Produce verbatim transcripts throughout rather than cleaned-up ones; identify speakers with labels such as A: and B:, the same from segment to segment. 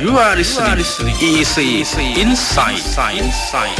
A: You are listening อี อี ซี Inside Inside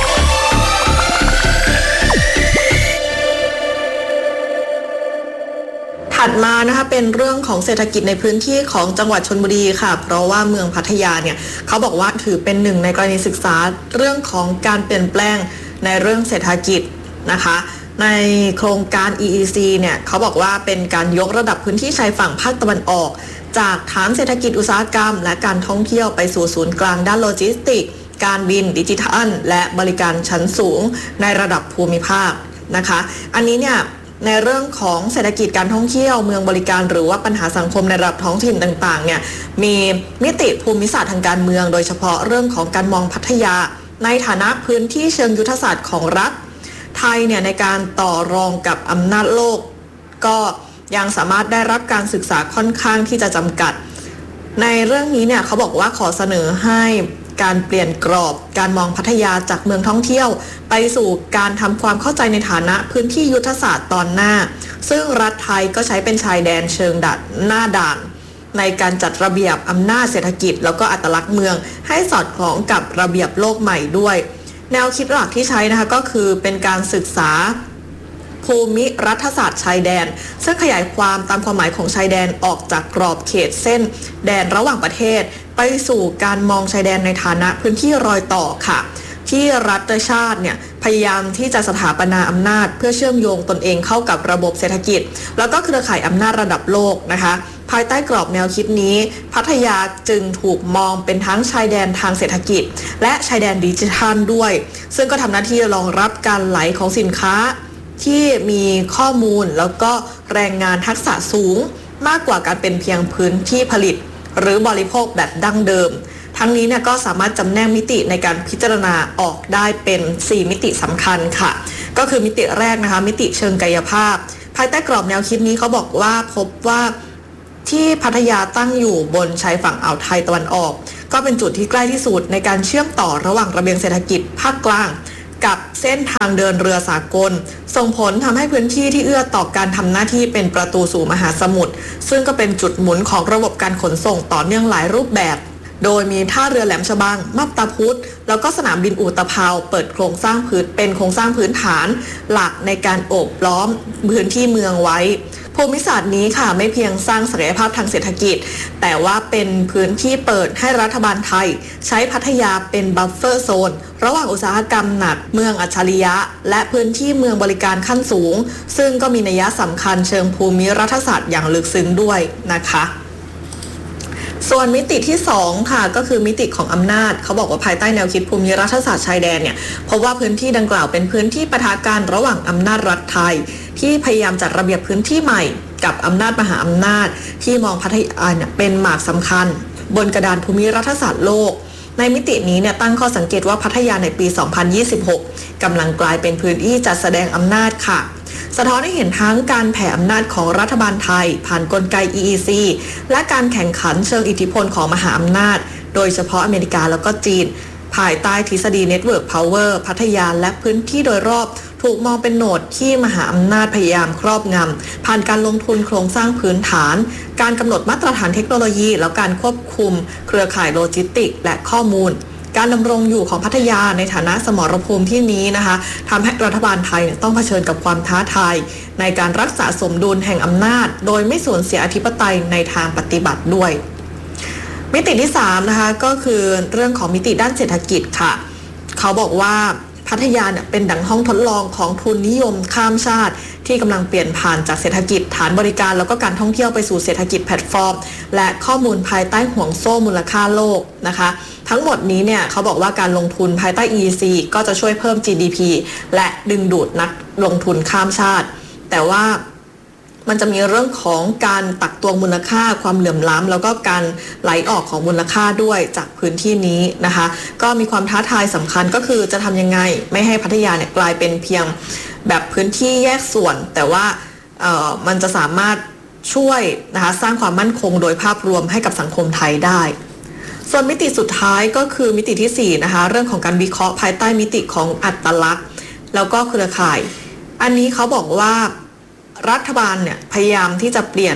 B: ถัดมานะคะเป็นเรื่องของเศรษฐกิจในพื้นที่ของจังหวัดชลบุรีค่ะเพราะว่าเมืองพัทยาเนี่ยเขาบอกว่าถือเป็นหนึ่งในกรณีศึกษาเรื่องของการเปลี่ยนแปลงในเรื่องเศรษฐกิจนะคะในโครงการ อี อี ซี เนี่ยเขาบอกว่าเป็นการยกระดับพื้นที่ชายฝั่งภาคตะวันออกจากฐานเศรษฐกิจอุตสาหกรรมและการท่องเที่ยวไปสู่ศูนย์กลางด้านโลจิสติกส์การบินดิจิทัลและบริการชั้นสูงในระดับภูมิภาคนะคะอันนี้เนี่ยในเรื่องของเศรษฐกิจการท่องเที่ยวเมืองบริการหรือว่าปัญหาสังคมในระดับท้องถิ่นต่างๆเนี่ยมีมิติภูมิศาสตร์ทางการเมืองโดยเฉพาะเรื่องของการมองพัทยาในฐานะพื้นที่เชิงยุทธศาสตร์ของรัฐไทยเนี่ยในการต่อรองกับอำนาจโลกก็ยังสามารถได้รับการศึกษาค่อนข้างที่จะจำกัดในเรื่องนี้เนี่ยเขาบอกว่าขอเสนอให้การเปลี่ยนกรอบการมองพัทยาจากเมืองท่องเที่ยวไปสู่การทำความเข้าใจในฐานะพื้นที่ยุทธศาสตร์ตอนหน้าซึ่งรัฐไทยก็ใช้เป็นชายแดนเชิงดัดหน้าด่านในการจัดระเบียบอำนาจเศรษฐกิจแล้วก็อัตลักษณ์เมืองให้สอดคล้องกับระเบียบโลกใหม่ด้วยแนวคิดหลักที่ใช้นะคะก็คือเป็นการศึกษาภูมิรัฐศาสตร์ชายแดนซึ่งขยายความตามความหมายของชายแดนออกจากกรอบเขตเส้นแดนระหว่างประเทศไปสู่การมองชายแดนในฐานะพื้นที่รอยต่อค่ะที่รัฐชาติเนี่ยพยายามที่จะสถาปนาอำนาจเพื่อเชื่อมโยงตนเองเข้ากับระบบเศรษฐกิจแล้วก็เครือข่ายอำนาจระดับโลกนะคะภายใต้กรอบแนวคิดนี้พัทยาจึงถูกมองเป็นทั้งชายแดนทางเศรษฐกิจและชายแดนดิจิทัลด้วยซึ่งก็ทำหน้าที่รองรับการไหลของสินค้าที่มีข้อมูลแล้วก็แรงงานทักษะสูงมากกว่าการเป็นเพียงพื้นที่ผลิตหรือบริโภคแบบดั้งเดิมทั้งนี้เนี่ยก็สามารถจำแนกมิติในการพิจารณาออกได้เป็นสี่มิติสำคัญค่ะก็คือมิติแรกนะคะมิติเชิงกายภาพภายใต้กรอบแนวคิดนี้เขาบอกว่าพบว่าที่พัทยาตั้งอยู่บนชายฝั่งอ่าวไทยตะวันออกก็เป็นจุดที่ใกล้ที่สุดในการเชื่อมต่อระหว่างระเบียงเศรษฐกิจภาคกลางกับเส้นทางเดินเรือสากลส่งผลทำให้พื้นที่ที่เอื้อต่อการทำหน้าที่เป็นประตูสู่มหาสมุทรซึ่งก็เป็นจุดหมุนของระบบการขนส่งต่อเนื่องหลายรูปแบบโดยมีท่าเรือแหลมฉบังมาบตาพุธแล้วก็สนามบินอู่ตะเภาเปิดโครงสร้างพื้นเป็นโครงสร้างพื้นฐานหลักในการโอบล้อมพื้นที่เมืองไว้ภูมิศาสตร์นี้ค่ะไม่เพียงสร้างศักยภาพทางเศรษฐกิจแต่ว่าเป็นพื้นที่เปิดให้รัฐบาลไทยใช้พัทยาเป็นบัฟเฟอร์โซนระหว่างอุตสาหกรรมหนักเมืองอัจฉริยะและพื้นที่เมืองบริการขั้นสูงซึ่งก็มีนัยสำคัญเชิงภูมิรัฐศาสตร์อย่างลึกซึ้งด้วยนะคะส่วนมิติที่สองค่ะก็คือมิติของอำนาจเขาบอกว่าภายใต้แนวคิดภูมิรัฐศาสตร์ชายแดนเนี่ยพบว่าพื้นที่ดังกล่าวเป็นพื้นที่ปะทะกันระหว่างอำนาจรัฐไทยที่พยายามจัดระเบียบพื้นที่ใหม่กับอำนาจมหาอำนาจที่มองพัทยาเนี่ยเป็นหมากสำคัญบนกระดานภูมิรัฐศาสตร์โลกในมิตินี้เนี่ยตั้งข้อสังเกตว่าพัทยาในปีสองพันยี่สิบหกกำลังกลายเป็นพื้นที่จัดแสดงอำนาจค่ะสะท้อนให้เห็นทั้งการแผ่อำนาจของรัฐบาลไทยผ่านกลไก อี อี ซี และการแข่งขันเชิงอิทธิพลของมหาอำนาจโดยเฉพาะอเมริกาแล้วก็จีนภายใต้ทฤษฎี Network Power พัทยาและพื้นที่โดยรอบถูกมองเป็นโหนดที่มหาอำนาจพยายามครอบงำผ่านการลงทุนโครงสร้างพื้นฐานการกำหนดมาตรฐานเทคโนโลยีแล้วการควบคุมเครือข่ายโลจิสติกส์และข้อมูลการดำรงอยู่ของพัทยาในฐานะสมรภูมิที่นี้นะคะทำให้รัฐบาลไทยต้องเผชิญกับความท้าทายในการรักษาสมดุลแห่งอำนาจโดยไม่สูญเสียอธิปไตยในทางปฏิบัติด้วยมิติที่สามนะคะก็คือเรื่องของมิติด้านเศรษฐกิจค่ะเขาบอกว่าพัทยาเนี่ยเป็นดังห้องทดลองของทุนนิยมข้ามชาติที่กำลังเปลี่ยนผ่านจากเศรษฐกิจฐานบริการแล้วก็การท่องเที่ยวไปสู่เศรษฐกิจแพลตฟอร์มและข้อมูลภายใต้ห่วงโซ่มูลค่าโลกนะคะทั้งหมดนี้เนี่ยเขาบอกว่าการลงทุนภายใต้ อี อี ซี ก็จะช่วยเพิ่ม จี ดี พี และดึงดูดนักลงทุนข้ามชาติแต่ว่ามันจะมีเรื่องของการตักตวงมูลค่าความเหลื่อมล้ำแล้วก็การไหลออกของมูลค่าด้วยจากพื้นที่นี้นะคะก็มีความท้าทายสำคัญก็คือจะทำยังไงไม่ให้พัทยาเนี่ยกลายเป็นเพียงแบบพื้นที่แยกส่วนแต่ว่าเอ่อมันจะสามารถช่วยนะคะสร้างความมั่นคงโดยภาพรวมให้กับสังคมไทยได้ส่วนมิติสุดท้ายก็คือมิติที่สี่นะคะเรื่องของการวิเคราะห์ภายใต้มิติของอัตลักษณ์แล้วก็เครือข่ายอันนี้เขาบอกว่ารัฐบาลเนี่ยพยายามที่จะเปลี่ยน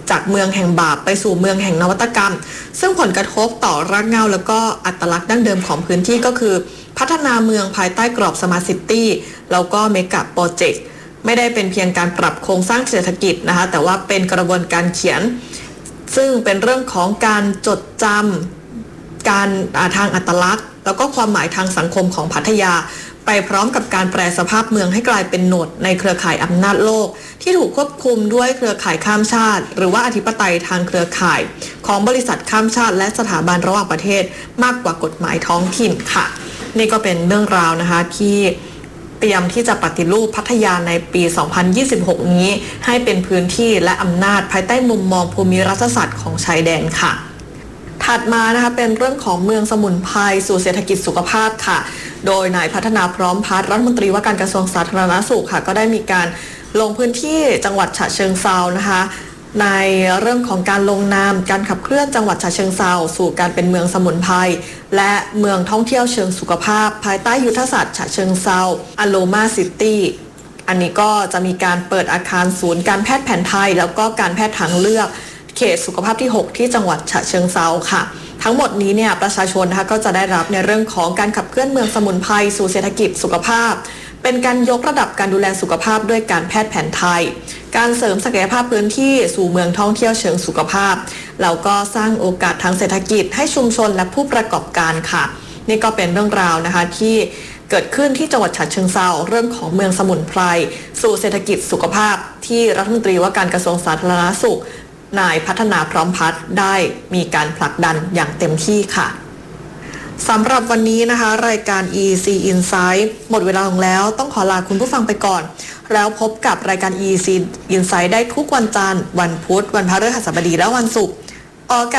B: จากเมืองแห่งบาปไปสู่เมืองแห่งนวัตกรรมซึ่งผลกระทบต่อรากเหง้าแล้วก็อัตลักษณ์ดั้งเดิมของพื้นที่ก็คือพัฒนาเมืองภายใต้กรอบ Smart City แล้วก็เมกะโปรเจกต์ไม่ได้เป็นเพียงการปรับโครงสร้างเศรษฐกิจนะคะแต่ว่าเป็นกระบวนการเขียนซึ่งเป็นเรื่องของการจดจำการทางอัตลักษณ์แล้วก็ความหมายทางสังคมของพัทยาไปพร้อมกับการแปลสภาพเมืองให้กลายเป็นโหนดในเครือข่ายอำนาจโลกที่ถูกควบคุมด้วยเครือข่ายข้ามชาติหรือว่าอธิปไตยทางเครือข่ายของบริษัทข้ามชาติและสถาบันระหว่างประเทศมากกว่ากฎหมายท้องถิ่นค่ะนี่ก็เป็นเรื่องราวนะคะที่เตรียมที่จะปฏิรูปพัทยาในปี สองพันยี่สิบหก นี้ให้เป็นพื้นที่และอำนาจภายใต้มุมมองภูมิรัฐศาสตร์ของชายแดนค่ะถัดมานะคะเป็นเรื่องของเมืองสมุนไพรสู่เศรษฐกิจสุขภาพค่ะโดยนายพัฒนาพร้อมพัฒน์รัฐมนตรีว่าการกระทรวงสาธารณสุขค่ะก็ได้มีการลงพื้นที่จังหวัดฉะเชิงเทรานะคะในเรื่องของการลงนามการขับเคลื่อนจังหวัดฉะเชิงเทราสู่การเป็นเมืองสมุนไพรและเมืองท่องเที่ยวเชิงสุขภาพภายใต้ยุทธศาสตร์ฉะเชิงเทราอโลมาซิตี้อันนี้ก็จะมีการเปิดอาคารศูนย์การแพทย์แผนไทยแล้วก็การแพทย์ทางเลือกเขตสุขภาพที่หกที่จังหวัดฉะเชิงเทราค่ะทั้งหมดนี้เนี่ยประชาชนนะคะก็จะได้รับในเรื่องของการขับเคลื่อนเมืองสมุนไพรสู่เศรษฐกิจสุขภาพเป็นการยกระดับการดูแลสุขภาพด้วยการแพทย์แผนไทยการเสริมศักยภาพพื้นที่สู่เมืองท่องเที่ยวเชิงสุขภาพแล้วก็สร้างโอกาสทางเศรษฐกิจให้ชุมชนและผู้ประกอบการค่ะนี่ก็เป็นเรื่องราวนะคะที่เกิดขึ้นที่จังหวัดฉะเชิงเทราเรื่องของเมืองสมุนไพรสู่เศรษฐกิจสุขภาพที่รัฐมนตรีว่าการกระทรวงสาธารณสุขนายพัฒนาพร้อมพัฒน์ได้มีการผลักดันอย่างเต็มที่ค่ะสำหรับวันนี้นะคะรายการ อี ซี Insight หมดเวลาลงแล้วต้องขอลาคุณผู้ฟังไปก่อนแล้วพบกับรายการ อี ซี Insight ได้ทุกวันจันทร์วันพุธวันพฤหัสบดีและวันศุกร์ออกอากาศ